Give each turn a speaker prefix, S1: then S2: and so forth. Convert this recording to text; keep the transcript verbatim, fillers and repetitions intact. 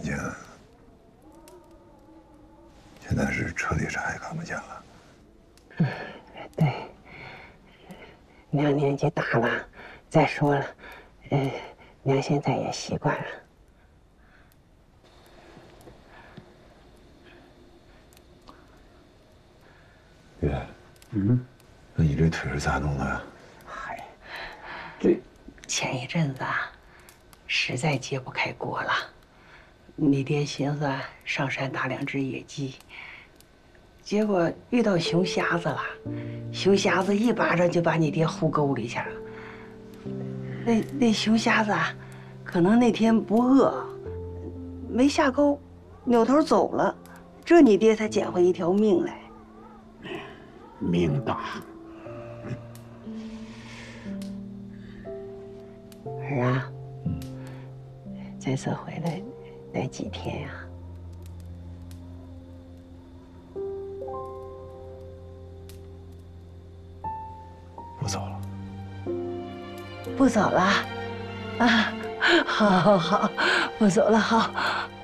S1: 睛，现在是彻底啥也看不见了。
S2: 嗯，对。娘年纪大了，再说了，嗯，娘现在也习惯了。
S1: 月，嗯，那你这腿是咋弄的呀？
S2: 嗨，这前一阵子啊，实在揭不开锅了。你爹寻思上山打两只野鸡，结果遇到熊瞎子了，熊瞎子一巴掌就把你爹呼沟里去了。那那熊瞎子啊，可能那天不饿，没下沟，扭头走了，这你爹才捡回一条命来。
S3: 命大。
S2: 儿啊，这次回来待几天呀？
S1: 不走了。
S2: 不走了，啊，好，好，好，不走了，好。